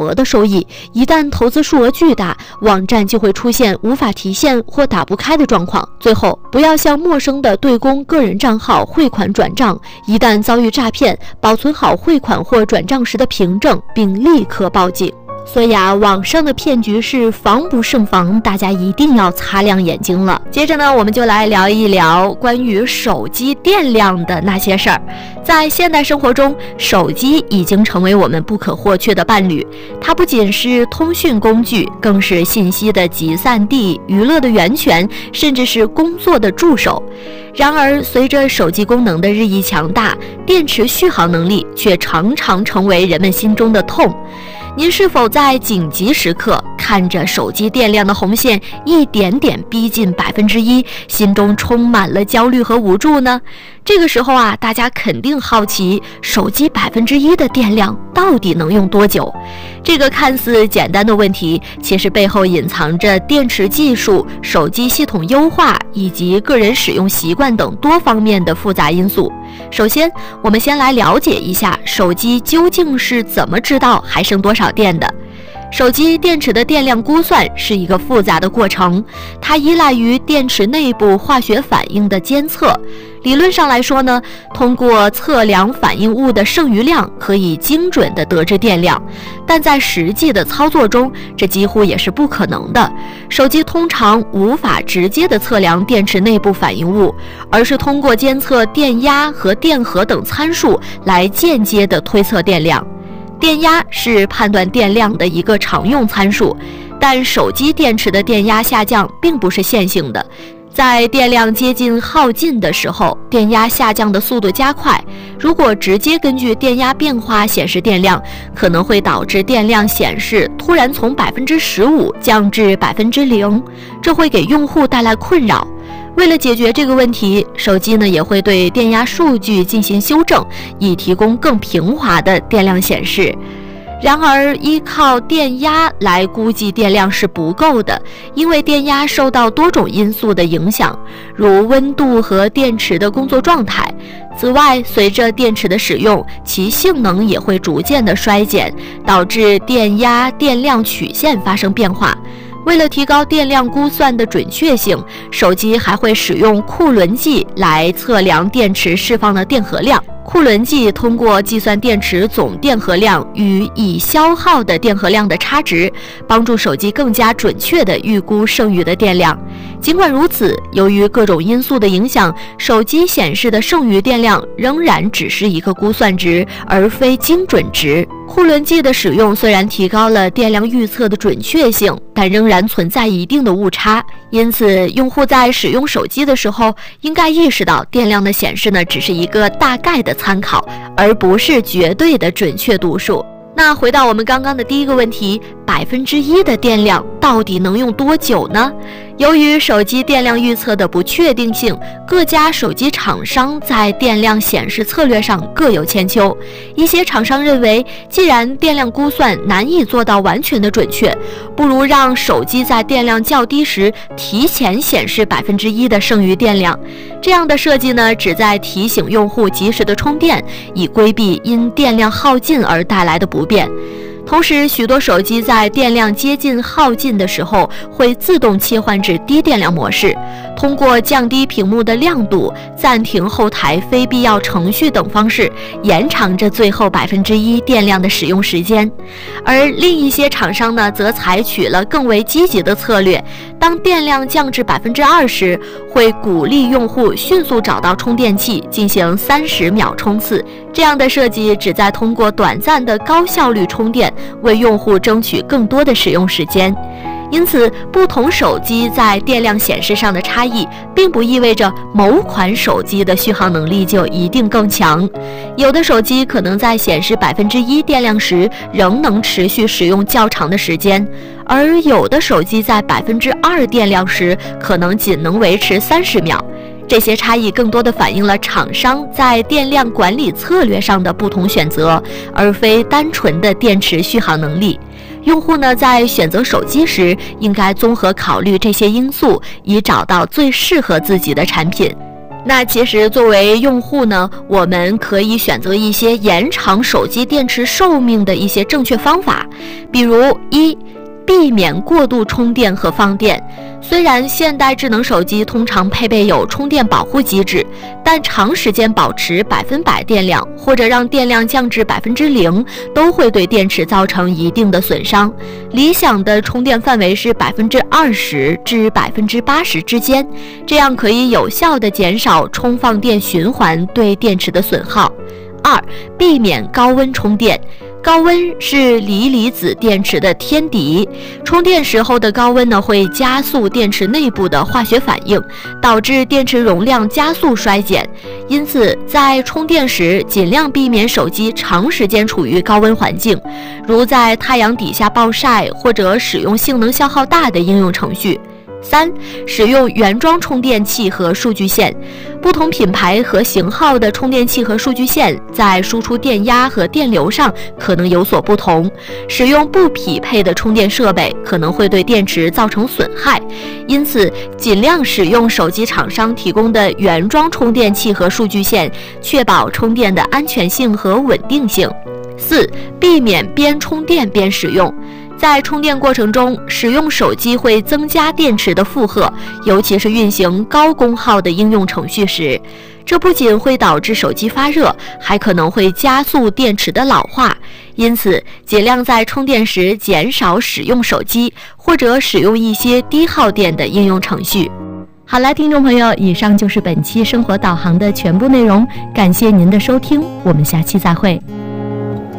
额的收益，一旦投资数额巨大，网站就会出现无法提现或打不开的状况。最后，不要向陌生的对公个人账号汇款转账，一旦遭遇诈骗，保存好汇款或转账时的凭证，并立刻报警。所以啊，网上的骗局是防不胜防，大家一定要擦亮眼睛了。接着呢，我们就来聊一聊关于手机电量的那些事儿。在现代生活中，手机已经成为我们不可或缺的伴侣，它不仅是通讯工具，更是信息的集散地、娱乐的源泉，甚至是工作的助手。然而，随着手机功能的日益强大，电池续航能力却常常成为人们心中的痛。您是否在紧急时刻看着手机电量的红线一点点逼近1%，心中充满了焦虑和无助呢？这个时候啊，大家肯定好奇，手机1%的电量到底能用多久？这个看似简单的问题，其实背后隐藏着电池技术、手机系统优化以及个人使用习惯等多方面的复杂因素。首先，我们先来了解一下手机究竟是怎么知道还剩多少电的。手机电池的电量估算是一个复杂的过程，它依赖于电池内部化学反应的监测。理论上来说呢，通过测量反应物的剩余量，可以精准地得知电量，但在实际的操作中，这几乎也是不可能的。手机通常无法直接地测量电池内部反应物，而是通过监测电压和电荷等参数来间接地推测电量。电压是判断电量的一个常用参数，但手机电池的电压下降并不是线性的。在电量接近耗尽的时候，电压下降的速度加快。如果直接根据电压变化显示电量，可能会导致电量显示突然从15%降至0%，这会给用户带来困扰。为了解决这个问题，手机呢也会对电压数据进行修正，以提供更平滑的电量显示。然而，依靠电压来估计电量是不够的，因为电压受到多种因素的影响，如温度和电池的工作状态。此外，随着电池的使用，其性能也会逐渐的衰减，导致电压、电量曲线发生变化。为了提高电量估算的准确性，手机还会使用库仑计来测量电池释放的电荷量。库仑计通过计算电池总电荷量与已消耗的电荷量的差值，帮助手机更加准确地预估剩余的电量。尽管如此，由于各种因素的影响，手机显示的剩余电量仍然只是一个估算值，而非精准值。库仑计的使用虽然提高了电量预测的准确性，但仍然存在一定的误差。因此，用户在使用手机的时候，应该意识到电量的显示呢，只是一个大概的参考，而不是绝对的准确读数。那回到我们刚刚的第一个问题，1%的电量到底能用多久呢？由于手机电量预测的不确定性，各家手机厂商在电量显示策略上各有千秋。一些厂商认为，既然电量估算难以做到完全的准确，不如让手机在电量较低时提前显示1%的剩余电量。这样的设计呢，旨在提醒用户及时的充电，以规避因电量耗尽而带来的不便。同时，许多手机在电量接近耗尽的时候，会自动切换至低电量模式，通过降低屏幕的亮度、暂停后台非必要程序等方式，延长着最后1%电量的使用时间。而另一些厂商呢，则采取了更为积极的策略，当电量降至2%时，会鼓励用户迅速找到充电器进行30秒冲刺。这样的设计旨在通过短暂的高效率充电，为用户争取更多的使用时间。因此，不同手机在电量显示上的差异，并不意味着某款手机的续航能力就一定更强。有的手机可能在显示1%电量时，仍能持续使用较长的时间，而有的手机在2%电量时，可能仅能维持30秒。这些差异更多地反映了厂商在电量管理策略上的不同选择，而非单纯的电池续航能力。用户呢，在选择手机时，应该综合考虑这些因素，以找到最适合自己的产品。 那其实作为用户呢，我们可以选择一些延长手机电池寿命的一些正确方法，比如一，避免过度充电和放电。虽然现代智能手机通常配备有充电保护机制，但长时间保持100%电量或者让电量降至0%，都会对电池造成一定的损伤。理想的充电范围是20%至80%之间，这样可以有效地减少充放电循环对电池的损耗。二，避免高温充电。高温是锂离子电池的天敌，充电时候的高温呢，会加速电池内部的化学反应，导致电池容量加速衰减。因此，在充电时尽量避免手机长时间处于高温环境，如在太阳底下暴晒或者使用性能消耗大的应用程序。三，使用原装充电器和数据线。不同品牌和型号的充电器和数据线在输出电压和电流上可能有所不同，使用不匹配的充电设备可能会对电池造成损害，因此尽量使用手机厂商提供的原装充电器和数据线，确保充电的安全性和稳定性。四，避免边充电边使用。在充电过程中，使用手机会增加电池的负荷，尤其是运行高功耗的应用程序时，这不仅会导致手机发热，还可能会加速电池的老化。因此，尽量在充电时减少使用手机，或者使用一些低耗电的应用程序。好了，听众朋友，以上就是本期生活导航的全部内容，感谢您的收听，我们下期再会。